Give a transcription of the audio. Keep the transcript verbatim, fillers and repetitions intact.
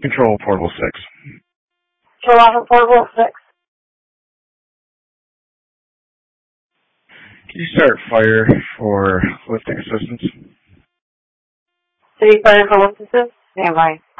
Control Portable six. Control Alpha Portable six. Can you start fire for lifting assistance? City Fire for lift assist? Stand by.